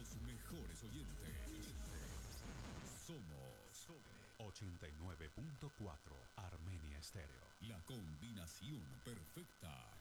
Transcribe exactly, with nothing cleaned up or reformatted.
los mejores oyentes. Somos ochenta y nueve punto cuatro Armenia Estéreo. La combinación perfecta.